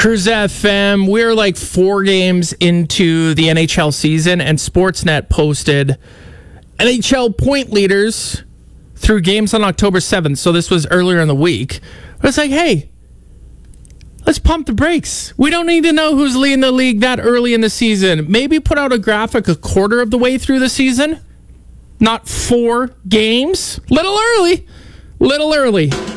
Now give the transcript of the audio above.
Cruise FM, we're like 4 games into the NHL season, and Sportsnet posted NHL point leaders through games on October 7th. So this was earlier in the week. But it's like, hey, let's pump the brakes. We don't need to know who's leading the league that early in the season. Maybe put out a graphic a quarter of the way through the season. Not 4 games. Little early.